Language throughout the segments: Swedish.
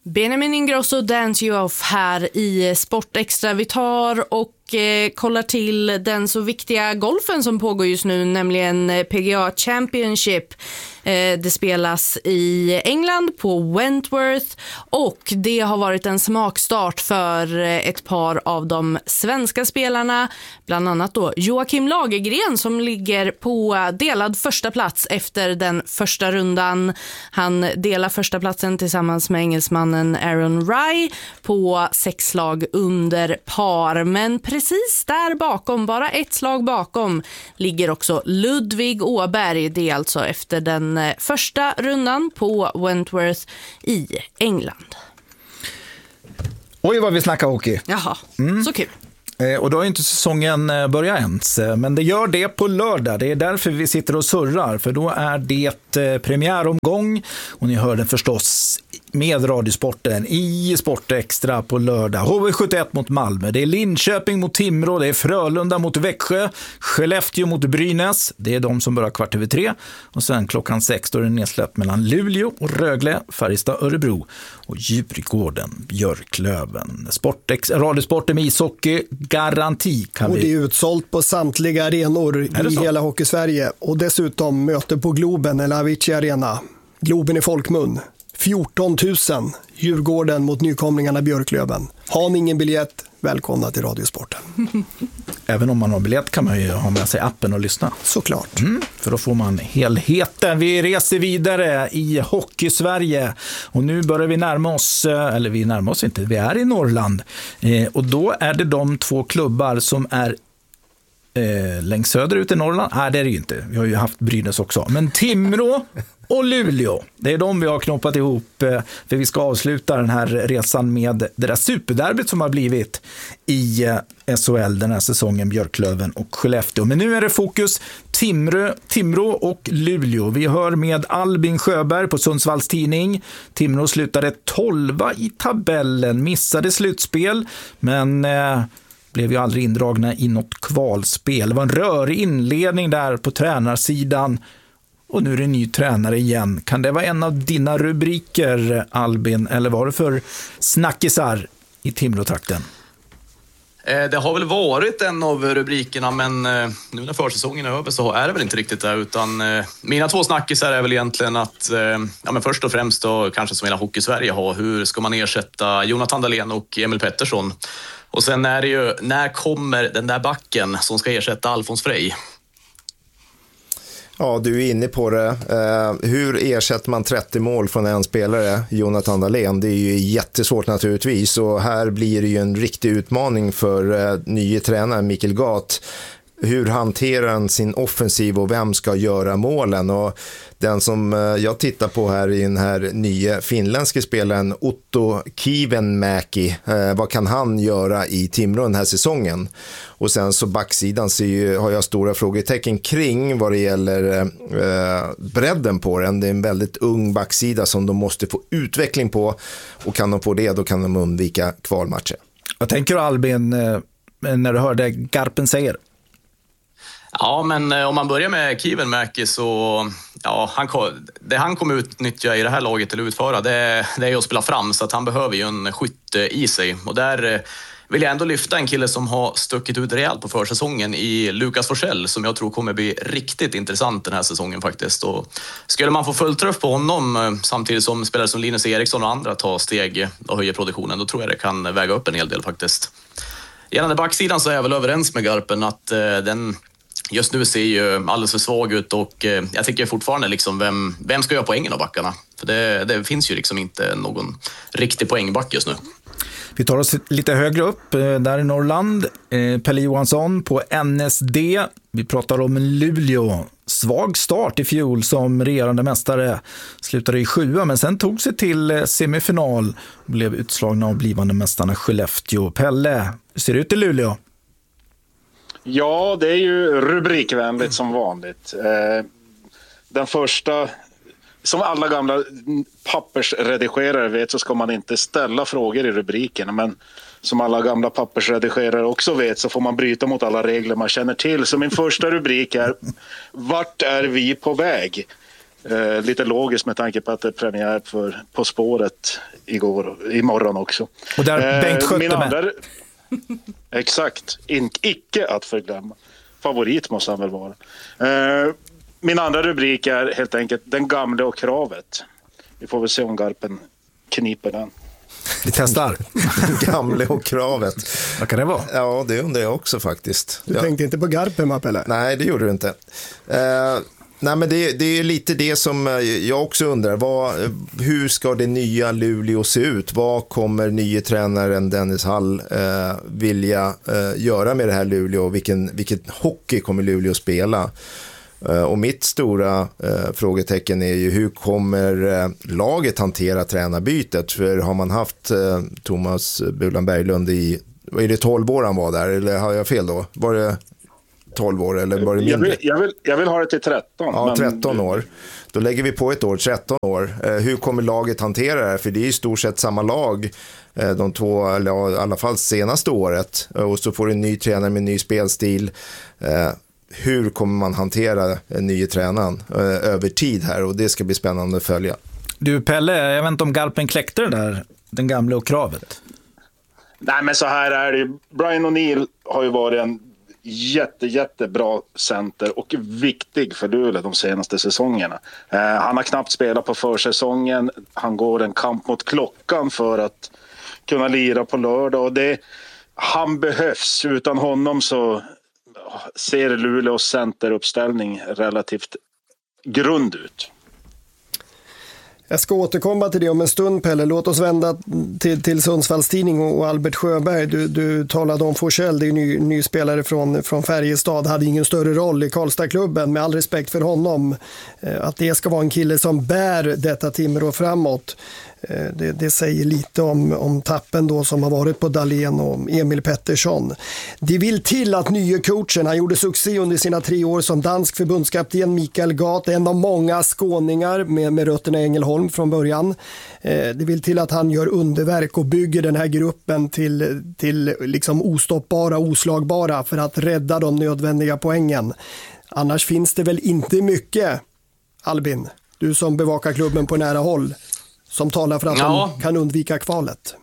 Benjamin Ingrosso, Dance You Off här i Sport Extra. Vi tar och kollar till den så viktiga golfen som pågår just nu, nämligen PGA Championship. Det spelas i England på Wentworth och det har varit en smakstart för ett par av de svenska spelarna, bland annat då Joakim Lagergren som ligger på delad första plats efter den första rundan. Han delar första platsen tillsammans med engelsmannen Aaron Rai på 6 slag under par, men precis där bakom, bara ett slag bakom, ligger också Ludvig Åberg. Det är alltså efter den första rundan på Wentworth i England. Oj, vad vi snackar hockey. Jaha, så kul. Och då har inte säsongen börjat ens, men det gör det på lördag. Det är därför vi sitter och surrar, för då är det premiäromgång och ni hör den förstås med Radiosporten i Sport Extra på lördag. HV71 mot Malmö, det är Linköping mot Timrå, det är Frölunda mot Växjö, Skellefteå mot Brynäs, det är de som börjar 15:15 och sen klockan 6 då är det nedsläpp mellan Luleå och Rögle, Färjestad, Örebro och Djurgården, Björklöven. Radiosporten med ishockey, garanti kan vi. Och det är utsålt på samtliga arenor i hela Hockey-Sverige och dessutom möte på Globen eller Avicii Arena. Globen i folkmun. 14 000, Djurgården mot nykomlingarna Björklöven. Har ni ingen biljett, välkomna till Radiosporten. Även om man har biljett kan man ju ha med sig appen och lyssna. Såklart. För då får man helheten. Vi reser vidare i Hockey-Sverige och nu börjar vi närma oss, eller vi närmar oss inte, vi är i Norrland. Och då är det de 2 klubbar som är längst söderut i Norrland. Nej, det är det ju inte. Vi har ju haft Brynäs också. Men Timrå och Luleå, det är de vi har knoppat ihop, för vi ska avsluta den här resan med det där superderbyt som har blivit i SHL den här säsongen, Björklöven och Skellefteå. Men nu är det fokus Timrå och Luleå. Vi hör med Albin Sjöberg på Sundsvalls Tidning. Timrå slutade 12 i tabellen, missade slutspel, men blev ju aldrig indragna i något kvalspel. Det var en rörig inledning där på tränarsidan. Och nu är det en ny tränare igen. Kan det vara en av dina rubriker, Albin? Eller var det för snackisar i Timrå-trakten? Det har väl varit en av rubrikerna, men nu när försäsongen är över så är det väl inte riktigt det. Utan mina 2 snackisar är väl egentligen att, men först och främst då, kanske som hela Hockey-Sverige har, hur ska man ersätta Jonathan Dahlén och Emil Pettersson? Och sen är det ju, när kommer den där backen som ska ersätta Alfons Frey? Ja, du är inne på det. Hur ersätter man 30 mål från en spelare, Jonathan Dahlén? Det är ju jättesvårt naturligtvis, och här blir det ju en riktig utmaning för nye tränaren Mikael Gat. Hur hanterar han sin offensiv och vem ska göra målen? Och den som jag tittar på här i den här nya finländska spelaren Otto Kivenmäki, vad kan han göra i Timrå den här säsongen? Och sen så backsidan har jag stora frågetecken kring vad det gäller bredden på den. Det är en väldigt ung backsida som de måste få utveckling på, och kan de få det, då kan de undvika kvalmatcher. Vad tänker du, Albin, när du hörde Garpen säger? Ja, men om man börjar med Kivenmäki så, ja, det han kommer utnyttja i det här laget eller utföra, det är att spela fram, så att han behöver ju en skytt i sig. Och där vill jag ändå lyfta en kille som har stuckit ut rejält på försäsongen i Lukas Forsell, som jag tror kommer bli riktigt intressant den här säsongen faktiskt. Och skulle man få fullträff på honom samtidigt som spelare som Linus Eriksson och andra tar steg och höjer produktionen, då tror jag det kan väga upp en hel del faktiskt. Gällande backsidan så är jag väl överens med Garpen att den just nu ser ju alldeles för svag ut, och jag tycker fortfarande liksom vem ska göra poängen av backarna? För det finns ju liksom inte någon riktig poängback just nu. Vi tar oss lite högre upp där i Norrland. Pelle Johansson på NSD. Vi pratar om Luleå. Svag start i fjol som regerande mästare, slutade i 7, men sen tog sig till semifinal och blev utslagna av blivande mästarna Skellefteå. Pelle, hur ser det ut i Luleå? Ja, det är ju rubrikvänligt som vanligt. Den första, som alla gamla pappersredigerare vet, så ska man inte ställa frågor i rubriken. Men som alla gamla pappersredigerare också vet, så får man bryta mot alla regler man känner till. Så min första rubrik är: vart är vi på väg? Lite logiskt med tanke på att det är premiär för På spåret imorgon också. Och där Bengt Skötte med. Exakt, icke att förglömma. Favorit måste han väl vara. Min andra rubrik är helt enkelt Den gamle och kravet. Vi får väl se om Garpen kniper den. Vi testar. Den gamle och kravet. Vad kan det vara? Ja, det undrar jag också faktiskt. Du tänkte inte på Garpen, Mappele? Nej, det gjorde du inte. Nej, men det är lite det som jag också undrar. Hur ska det nya Luleå se ut? Vad kommer nye tränaren Dennis Hall vilja göra med det här Luleå? Vilken hockey kommer Luleå spela? Och mitt stora frågetecken är ju hur kommer laget hantera tränarbytet? För har man haft Thomas Bulan Berglund är det 12 år han var där? Eller har jag fel då? Var det 12 år eller var det mindre? Jag vill ha det till 13. Ja, 13 år. Då lägger vi på ett år, 13 år. Hur kommer laget hantera det här? För det är i stort sett samma lag de två, eller i alla fall senaste året. Och så får du en ny tränare med en ny spelstil. Hur kommer man hantera en ny tränaren över tid här? Och det ska bli spännande att följa. Du Pelle, jag vet inte om Garpen kläckte det där, den gamla och kravet. Nej, men så här är det. Brian O'Neill har ju varit en jättebra center och viktig för Luleå de senaste säsongerna. Han har knappt spelat på försäsongen. Han går en kamp mot klockan för att kunna lira på lördag. Och han behövs. Utan honom så ser Luleås centeruppställning relativt grund ut. Jag ska återkomma till det om en stund, Pelle. Låt oss vända till Sundsvalls Tidning och Albert Sjöberg. Du talade om Forsell, det är ny spelare från Färjestad. Hade ingen större roll i Karlstadklubben, med all respekt för honom. Att det ska vara en kille som bär detta Timrå framåt. Det säger lite om tappen då som har varit på Dahlén och Emil Pettersson. Det vill till att nya coachen, han gjorde succé under sina 3 år som dansk förbundskapten, Mikael Gat, en av många skåningar med rötterna i Ängelholm från början. Det vill till att han gör underverk och bygger den här gruppen till liksom ostoppbara, oslagbara för att rädda de nödvändiga poängen. Annars finns det väl inte mycket, Albin, du som bevakar klubben på nära håll, som talar för att de kan undvika kvalet.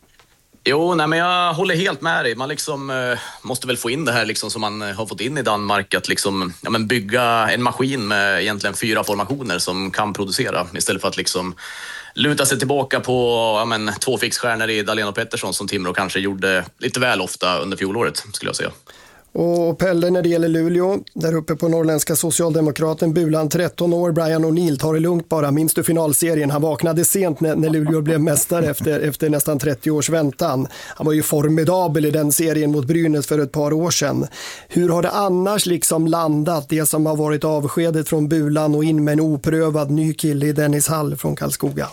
Jo, nej, men jag håller helt med dig. Man liksom, måste väl få in det här liksom, som man har fått in i Danmark. Att liksom, bygga en maskin med egentligen 4 formationer som kan producera. Istället för att liksom, luta sig tillbaka på 2 fixstjärnor i Dahlén och Pettersson som Timrå kanske gjorde lite väl ofta under fjolåret, skulle jag säga. Och Pelle, när det gäller Luleå, där uppe på norrländska socialdemokraten, Bulan 13 år, Brian O'Neill, tar det lugnt bara. Minns du finalserien? Han vaknade sent när Luleå blev mästare efter nästan 30 års väntan. Han var ju formidabel i den serien mot Brynäs för ett par år sedan. Hur har det annars liksom landat, det som har varit avskedet från Bulan och in med en oprövad ny kille i Dennis Hall från Karlskoga?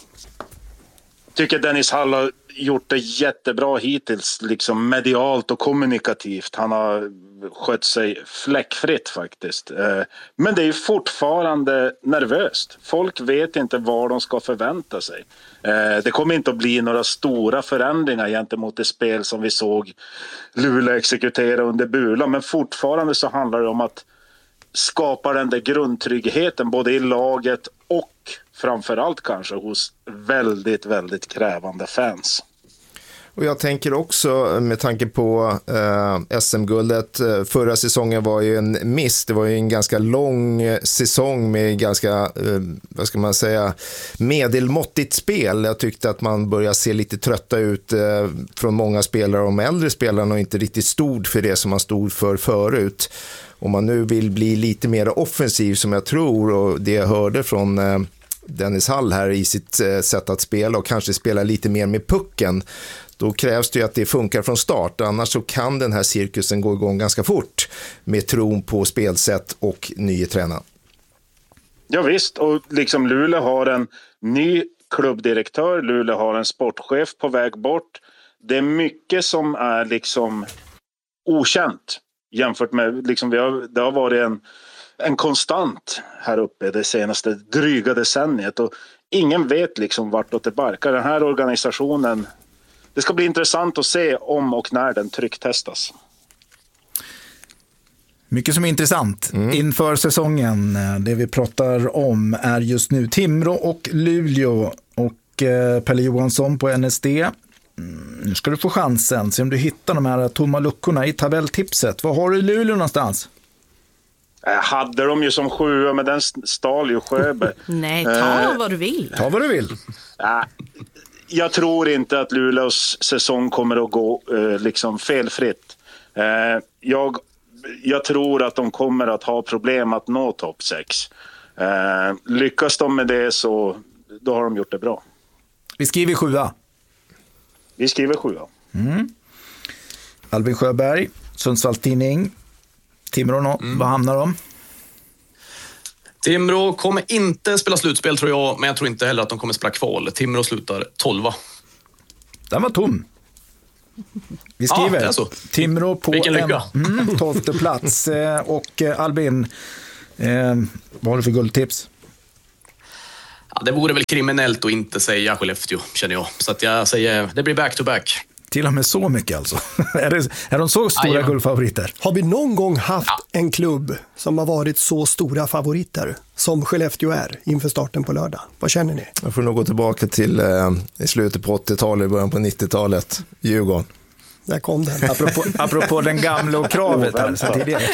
Jag tycker Dennis Hall har gjort det jättebra hittills, liksom medialt och kommunikativt. Han har skött sig fläckfritt faktiskt. Men det är fortfarande nervöst. Folk vet inte vad de ska förvänta sig. Det kommer inte att bli några stora förändringar gentemot det spel som vi såg Luleå exekutera under Bulan. Men fortfarande så handlar det om att skapa den där grundtryggheten både i laget och framförallt kanske hos väldigt krävande fans. Och jag tänker också med tanke på SM-guldet, förra säsongen var ju en miss. Det var ju en ganska lång säsong med ganska, vad ska man säga, medelmåttigt spel. Jag tyckte att man började se lite trötta ut från många spelare, de äldre spelarna, och inte riktigt stod för det som man stod för förut. Om man nu vill bli lite mer offensiv, som jag tror, och det jag hörde från Dennis Hall här i sitt sätt att spela och kanske spela lite mer med pucken, då krävs det ju att det funkar från start. Annars så kan den här cirkusen gå igång ganska fort med tron på spelsätt och nya tränare. Ja visst, och liksom Luleå har en ny klubbdirektör, Luleå har en sportchef på väg bort. Det är mycket som är liksom okänt jämfört med, liksom det har varit en konstant här uppe det senaste dryga decenniet, och ingen vet liksom vartåt det barkar. Den här organisationen, det ska bli intressant att se om och när den trycktestas. Mycket som är intressant inför säsongen. Det vi pratar om är just nu Timrå och Luleå och Pelle Johansson på NSD. Nu ska du få chansen. Se om du hittar de här tomma luckorna i tabelltipset. Vad har du i Luleå någonstans? Jag hade de ju som 7, men den stal ju Sjöberg. Nej, ta vad du vill. Ta vad du vill. Jag tror inte att Luleås säsong kommer att gå liksom felfritt. Jag tror att de kommer att ha problem att nå topp 6. Lyckas de med det så då har de gjort det bra. Vi skriver 7. Vi skriver 7. Albin Sjöberg, Sundsvalls Tidning. Timrå, vad hamnar de? Timrå kommer inte spela slutspel tror jag, men jag tror inte heller att de kommer spela kval. Timrå slutar 12. Den var tom. Vi skriver det är så. Timrå på Vilken lycka. 12:e plats. Och Albin, vad har du för guldtips? Ja, det vore väl kriminellt att inte säga Skellefteå, känner jag. Så att jag säger, det blir back-to-back. Till och med så mycket alltså. Är de så stora guldfavoriter? Har vi någon gång haft en klubb som har varit så stora favoriter som Skellefteå är inför starten på lördag? Vad känner ni? Jag får nog gå tillbaka till i slutet på 80-talet, början på 90-talet. Djurgården. Där kom den. Apropå den gamla och kravet här så tidigare.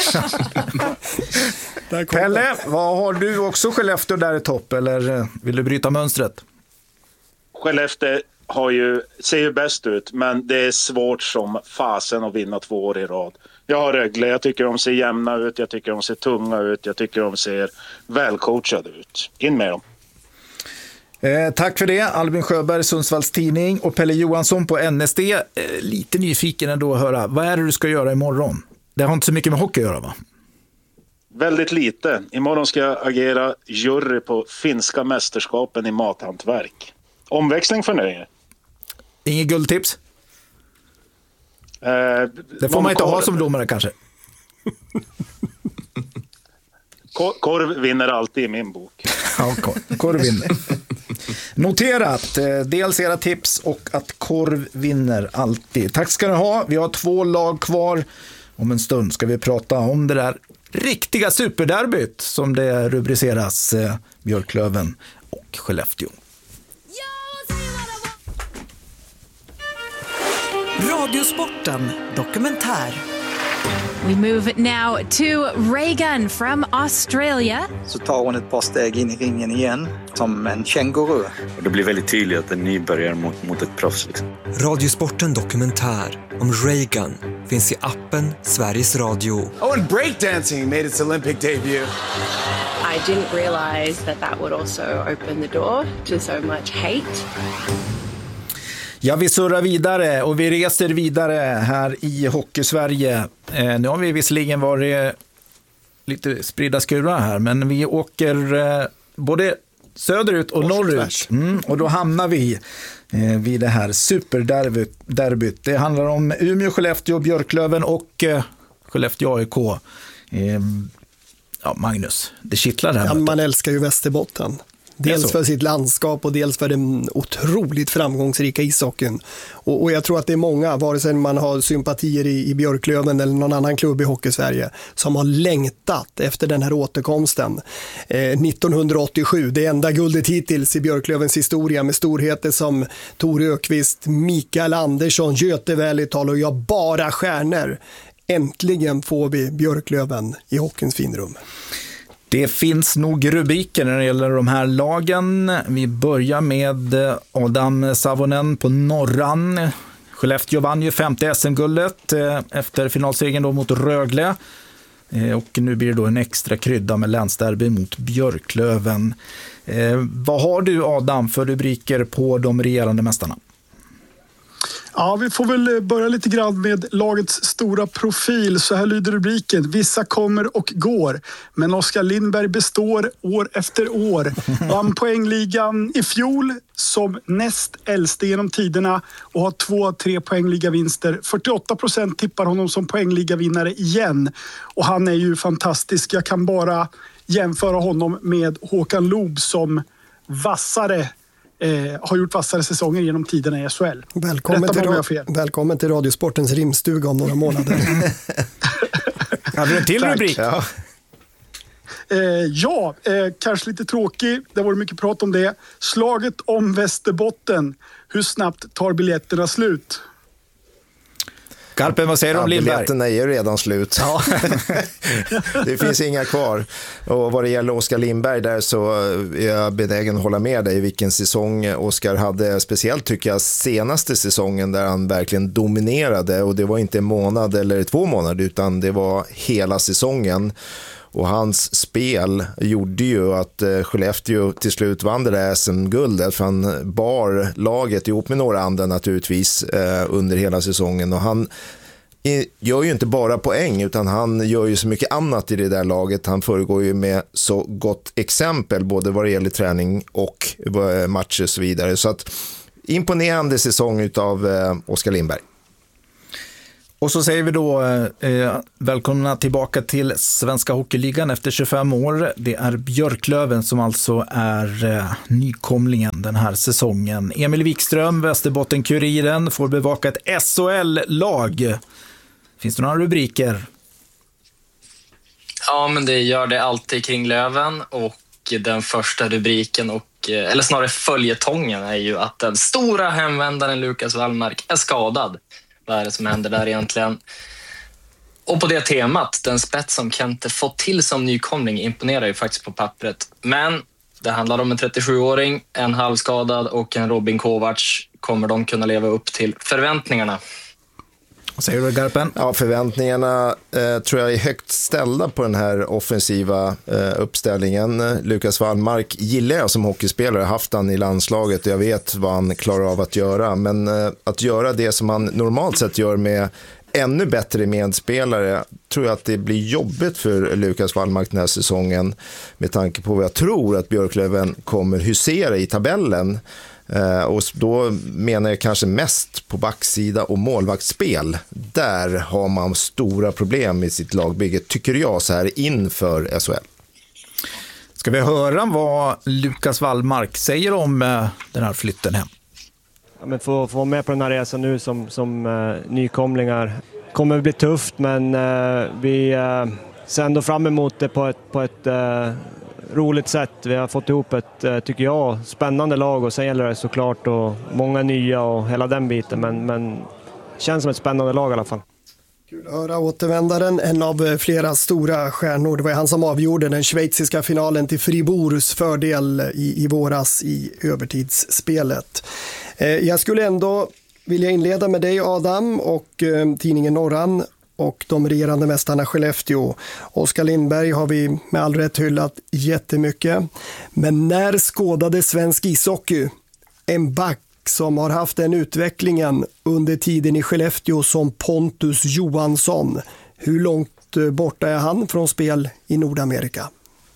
Pelle, vad har du också Skellefteå där i topp eller vill du bryta mönstret? Skellefteå ser ju bäst ut, men det är svårt som fasen att vinna 2 år i rad. Jag har Rögle, jag tycker de ser jämna ut, jag tycker de ser tunga ut, jag tycker de ser välcoachade ut. In med dem. Tack för det, Albin Sjöberg, Sundsvalls Tidning och Pelle Johansson på NSD. Lite nyfiken ändå att höra, vad är det du ska göra imorgon? Det har inte så mycket med hockey att göra, va? Väldigt lite. Imorgon ska jag agera jury på finska mästerskapen i mathantverk. Omväxling för nöje. Inget guldtips? Det får man inte ha som domare kanske. Korv vinner alltid i min bok. Ja, korv vinner. Noterat, dels era tips och att korv vinner alltid. Tack ska ni ha. Vi har 2 lag kvar. Om en stund ska vi prata om det där riktiga superderbyt som det rubriceras, Björklöven och Skellefteå. Radiosporten dokumentär. We move now to Reagan from Australia. Så tar hon ett par steg in i ringen igen, som en känguru. Och det blir väldigt tydligt att en nybörjare mot ett proffs. Liksom. Radiosporten dokumentär om Reagan finns i appen Sveriges Radio. Oh, and breakdancing made its Olympic debut. I didn't realize that would also open the door to so much hate. Ja, vi surrar vidare och vi reser vidare här i Hockeysverige. Nu har vi visserligen varit lite spridda skurar här, men vi åker både söderut och norrut. Och då hamnar vi vid det här superderbyt. Det handlar om Umeå, Skellefteå, Björklöven och Skellefteå AIK. Ja, Magnus, det kittlar det här. Ja, man älskar ju Västerbotten. Dels för sitt landskap och dels för den otroligt framgångsrika ishockeyn. Och jag tror att det är många, vare sig man har sympatier i Björklöven eller någon annan klubb i Hockeysverige, som har längtat efter den här återkomsten. 1987, det enda guldet hittills i Björklövens historia med storheter som Tor Ökvist, Mikael Andersson, Göte Välital och jag bara stjärnor. Äntligen får vi Björklöven i hockeyns finrum. Det finns nog rubriker när det gäller de här lagen. Vi börjar med Adam Savonen på Norran. Skellefteå vann ju 5:e SM-guldet efter finalsegern då mot Rögle. Och nu blir det då en extra krydda med länsderby mot Björklöven. Vad har du, Adam, för rubriker på de regerande mästarna? Ja, vi får väl börja lite grann med lagets stora profil. Så här lyder rubriken: vissa kommer och går, men Oskar Lindberg består år efter år. Vann poängligan i fjol som näst äldste genom tiderna och har 2-3 poängligavinster. 48% tippar honom som poängligavinnare igen. Och han är ju fantastisk. Jag kan bara jämföra honom med Håkan Loob som har gjort vassare säsonger genom tiderna i SHL. Välkommen till Radiosportens rimstuga om några månader. Hade du en till rubrik? Ja. Kanske lite tråkig. Det var mycket prat om det. Slaget om Västerbotten. Hur snabbt tar biljetterna slut? Garpen, vad säger du om Lindberg? Biljetterna är ju redan slut. Ja. Det finns inga kvar. Och vad det gäller Oskar Lindberg där, så är jag benägen att hålla med dig vilken säsong Oskar hade. Speciellt tycker jag senaste säsongen där han verkligen dominerade. Och det var inte en månad eller 2 månader, utan det var hela säsongen. Och hans spel gjorde ju att Skellefteå till slut vann det där SM-guldet, för han bar laget ihop med några andra naturligtvis under hela säsongen. Och han gör ju inte bara poäng, utan han gör ju så mycket annat i det där laget. Han föregår ju med så gott exempel både vad det gäller träning och matcher och så vidare. Så att imponerande säsong utav Oskar Lindberg. Och så säger vi då välkomna tillbaka till Svenska Hockeyligan efter 25 år. Det är Björklöven som alltså är nykomlingen den här säsongen. Emil Wikström, Västerbotten-Kuriren, får bevaka ett SHL-lag. Finns det några rubriker? Ja, men det gör det alltid kring Löven, och den första rubriken eller snarare följetongen är ju att den stora hemvändaren Lukas Wallmark är skadad. Vad är det som händer där egentligen? Och på det temat, den spets som Kente fått till som nykomling imponerar ju faktiskt på pappret. Men det handlar om en 37-åring, en halvskadad och en Robin Kovacs. Kommer de kunna leva upp till förväntningarna? Vad säger du, Garpen? Ja, förväntningarna tror jag är högt ställda på den här offensiva uppställningen. Lukas Wallmark gillar jag som hockeyspelare, haft han i landslaget och jag vet vad han klarar av att göra. Men att göra det som han normalt sett gör med ännu bättre medspelare, tror jag att det blir jobbigt för Lukas Wallmark den här säsongen, med tanke på vad jag tror att Björklöven kommer husera i tabellen. Och då menar jag kanske mest på backsida och målvaktsspel. Där har man stora problem med sitt lagbygge, tycker jag, så här inför SHL. Ska vi höra vad Lukas Wallmark säger om den här flytten hem? Ja, men få vara med på den här resan nu som nykomlingar kommer att bli tufft, men vi ser ändå fram emot det på ett roligt sätt. Vi har fått ihop ett, tycker jag, spännande lag, och sen gäller det såklart och många nya och hela den biten, men känns som ett spännande lag i alla fall. Kul att höra återvändaren, en av flera stora stjärnor. Det var han som avgjorde den schweiziska finalen till Fribourgs fördel i våras i övertidsspelet. Jag skulle ändå vilja inleda med dig, Adam, och tidningen Norran och de regerande mästarna Skellefteå. Oskar Lindberg har vi med all rätt hyllat jättemycket. Men när skådade svensk ishockey en back som har haft den utvecklingen under tiden i Skellefteå som Pontus Johansson? Hur långt borta är han från spel i Nordamerika?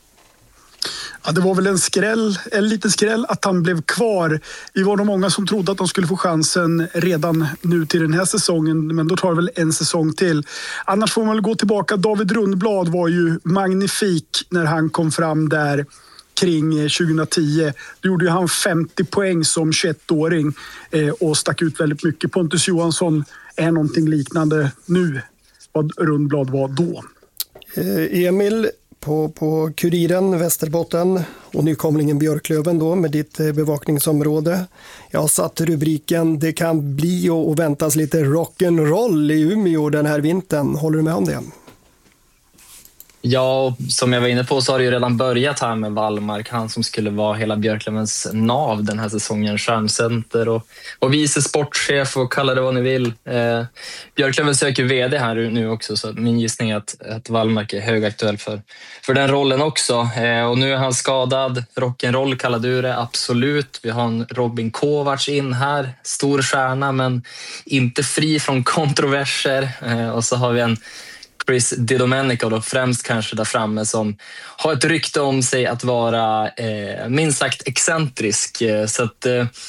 Ja, det var väl en liten skräll att han blev kvar. Vi var nog många som trodde att de skulle få chansen redan nu till den här säsongen, men då tar det väl en säsong till. Annars får man väl gå tillbaka. David Rundblad var ju magnifik när han kom fram där kring 2010. Då gjorde ju han 50 poäng som 21-åring och stack ut väldigt mycket. Pontus Johansson är någonting liknande nu vad Rundblad var då. Emil, på Kuriren, Västerbotten och nykomlingen Björklöven då med ditt bevakningsområde. Jag har satt rubriken "Det kan bli och väntas lite rock'n'roll i Umeå den här vintern". Håller du med om det? Ja, som jag var inne på så har det ju redan börjat här med Wallmark. Han som skulle vara hela Björklövens nav den här säsongen. Stjärncenter och vice sportchef och kalla det vad ni vill. Björklöven söker vd här nu också, så min gissning är att Wallmark är högaktuell för den rollen också. Och nu är han skadad. Rock'n'roll kallar du det, absolut. Vi har en Robin Kovacs in här. Stor stjärna men inte fri från kontroverser. Och så har vi en Chris DiDomenico då, främst kanske där framme, som har ett rykte om sig att vara minst sagt excentrisk. Så att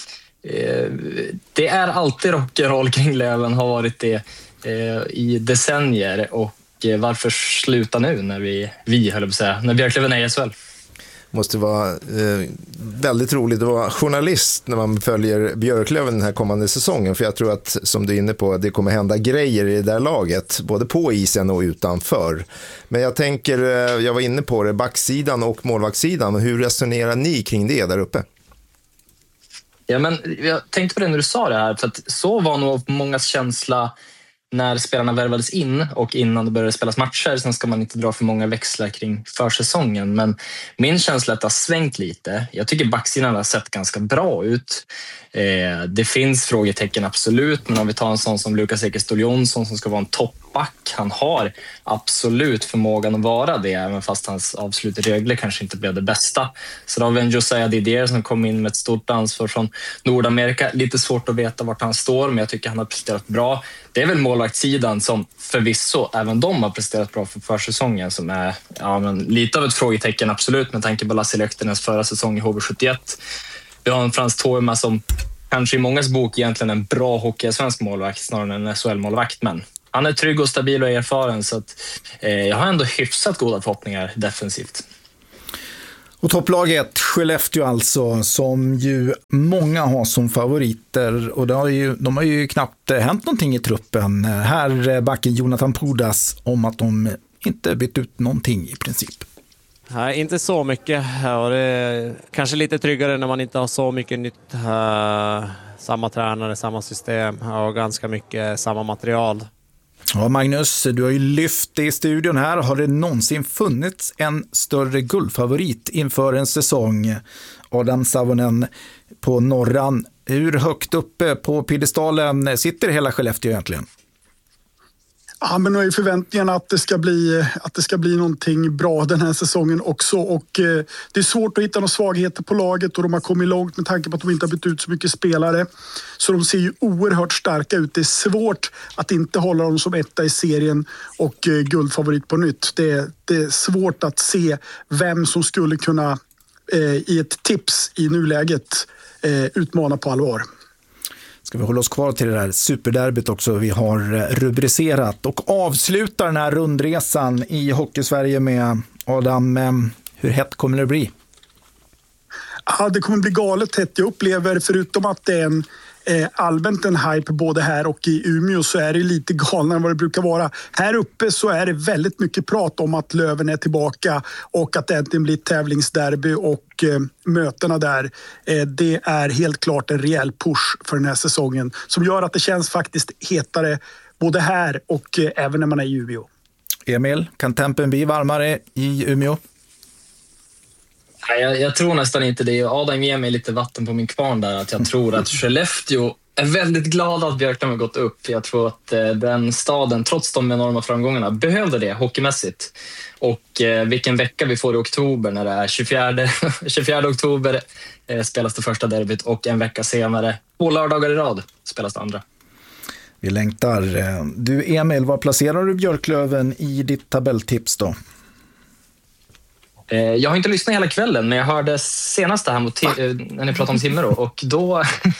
det är alltid rock'n'roll kring Löven, har varit det i decennier. Och varför sluta nu när vi höll på att säga, när Björklöven är i SHL? Måste vara väldigt roligt att vara journalist när man följer Björklöven den här kommande säsongen. För jag tror att, som du är inne på, det kommer hända grejer i det där laget. Både på isen och utanför. Men jag tänker, jag var inne på det, backsidan och målvaktssidan. Hur resonerar ni kring det där uppe? Ja, men jag tänkte på det när du sa det här. För att så var nog mångas känsla när spelarna värvades in och innan det började spelas matcher. Sen ska man inte dra för många växlar kring försäsongen. Men min känsla är att det har svängt lite. Jag tycker backsidan har sett ganska bra ut. Det finns frågetecken absolut. Men om vi tar en sån som Lukas Ekeståhl Jonsson som ska vara en toppback. Han har absolut förmågan att vara det. Även fast hans avslut i regler kanske inte blev det bästa. Så då har vi en Josiah Didier som kom in med ett stort ansvar från Nordamerika. Lite svårt att veta vart han står. Men jag tycker han har presterat bra. Det är väl målvaktssidan som förvisso även de har presterat bra för försäsongen som är lite av ett frågetecken absolut med tanke på Lasse Löktenens förra säsong i HV71. Vi har en Frans Toima som kanske i mångas bok egentligen en bra hockey-svensk målvakt snarare än en SHL-målvakt, men han är trygg och stabil och erfaren så att jag har ändå hyfsat goda förhoppningar defensivt. Och topplaget Skellefteå alltså, som ju många har som favoriter och de har ju knappt hänt någonting i truppen. Här backen Jonathan Pudas om att de inte bytt ut någonting i princip. Nej, inte så mycket. Och det är kanske lite tryggare när man inte har så mycket nytt. Samma tränare, samma system och ganska mycket samma material. Ja, Magnus, du har ju lyft det i studion här. Har det någonsin funnits en större guldfavorit inför en säsong? Adam Savonen på Norran. Hur högt uppe på piedestalen sitter hela Skellefteå egentligen? Ja, men nu är förväntningarna att det ska bli någonting bra den här säsongen också. Och det är svårt att hitta några svagheter på laget och de har kommit långt med tanke på att de inte har bytt ut så mycket spelare. Så de ser ju oerhört starka ut. Det är svårt att inte hålla dem som etta i serien och guldfavorit på nytt. Det är svårt att se vem som skulle kunna i ett tips i nuläget utmana på allvar. Ska vi hålla oss kvar till det där superderbyt också vi har rubricerat och avslutar den här rundresan i Hockeysverige med Adam. Hur hett kommer det bli? Ja, det kommer bli galet hett. Jag upplever, förutom att det är en allmänt en hype både här och i Umeå, så är det lite galnare än vad det brukar vara. Här uppe så är det väldigt mycket prat om att Löven är tillbaka och att det äntligen blir tävlingsderby och mötena där. Det är helt klart en rejäl push för den här säsongen som gör att det känns faktiskt hetare både här och även när man är i Umeå. Emil, kan tempen bli varmare i Umeå? Jag tror nästan inte det. Adam ger mig lite vatten på min kvarn där. Att jag tror att Skellefteå är väldigt glad att Björklöven har gått upp. Jag tror att den staden, trots de enorma framgångarna, behövde det hockeymässigt. Och vilken vecka vi får i oktober när det är 24 oktober spelas det första derbyt och en vecka senare, 2 lördagar i rad, spelas det andra. Vi längtar. Du Emil, vad placerar du Björklöven i ditt tabelltips då? Jag har inte lyssnat hela kvällen, men jag hörde senast det här när ni pratade om Timrå och då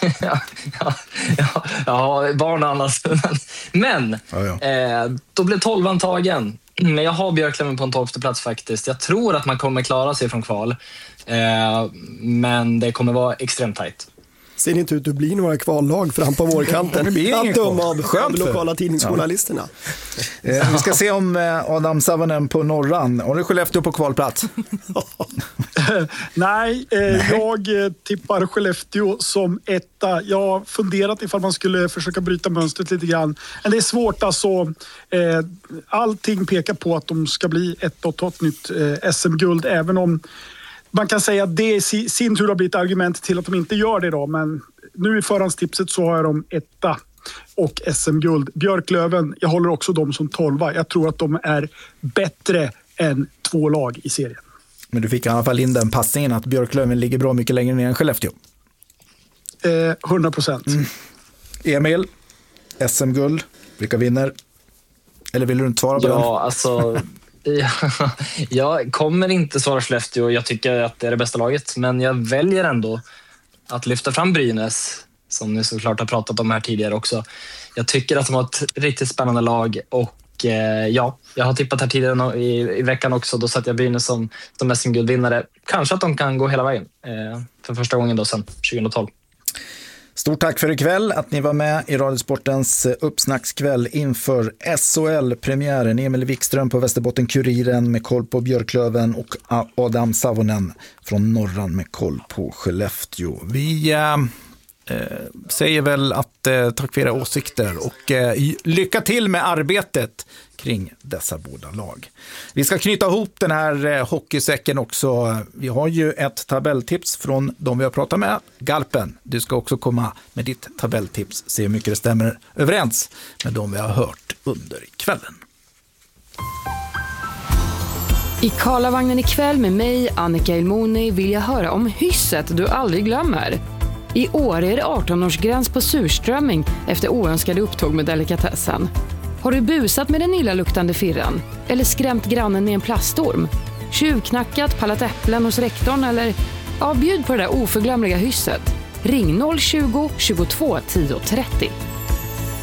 barn och annars. Men då blev 12an tagen. Men jag har Björklöven på en 12:e plats faktiskt. Jag tror att man kommer klara sig från kval, men det kommer vara extremt tajt. Ser inte ut att bli några kvallag fram på vårkanten. Att döma av de lokala tidningsjournalisterna. Vi ska se om Adam Savonen på Norran. Har du Skellefteå på kvalplats? Nej, jag tippar Skellefteå som etta. Jag har funderat ifall man skulle försöka bryta mönstret lite grann. Men det är svårt alltså. Allting pekar på att de ska bli ett och ta ett nytt SM-guld, även om man kan säga att det i sin tur har blivit argument till att de inte gör det då. Men nu i förhandstipset så har jag dem etta och SM-guld. Björklöven, jag håller också dem som 12. Jag tror att de är bättre än 2 lag i serien. Men du fick i alla fall in den passningen att Björklöven ligger bra mycket längre ner än Skellefteå. 100%. Emil, SM-guld, vilka vinner? Eller vill du inte svara på den? Ja, alltså... Jag kommer inte svara Skellefteå. Jag tycker att det är det bästa laget, men jag väljer ändå att lyfta fram Brynäs, som ni såklart har pratat om här tidigare också. Jag tycker att de har ett riktigt spännande lag och ja, jag har tippat här tidigare i veckan också. Då satt jag Brynäs som SM-guldvinnare. Kanske att de kan gå hela vägen för första gången då sedan 2012. Stort tack för ikväll att ni var med i Radiosportens uppsnackskväll inför SHL-premiären. Emil Wikström på Västerbotten-Kuriren med koll på Björklöven och Adam Savonen från Norran med koll på Skellefteå. Vi säger väl att tack för era åsikter och lycka till med arbetet kring dessa båda lag. Vi ska knyta ihop den här hockeysäcken också. Vi har ju ett tabelltips från de vi har pratat med. Galpen, du ska också komma med ditt tabelltips. Se hur mycket det stämmer överens med de vi har hört under kvällen. I Karlavagnen ikväll med mig, Annika Ilmoni, vill jag höra om hysset du aldrig glömmer. I år är det 18-årsgräns på surströmming efter oönskade upptåg med delikatessen. Har du busat med den illaluktande firran? Eller skrämt grannen med en plastorm? Tjuvknackat, pallat äpplen hos rektorn eller bjud på det där oförglömliga hysset. Ring 020 22 10 30.